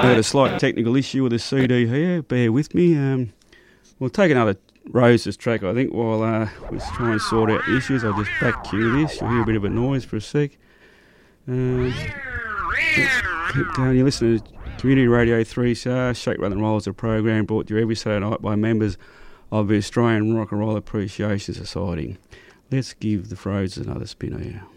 I had a slight technical issue with the CD here. Bear with me. We'll take another Roses track, I think, while we try and sort out the issues. I'll just back cue this. You'll hear a bit of a noise for a sec. Let's keep going. You're listening to Community Radio 3CR. Shake, Rather and Roll is a program brought to you every Saturday night by members of the Australian Rock and Roll Appreciation Society. Let's give the Frodes another spin here.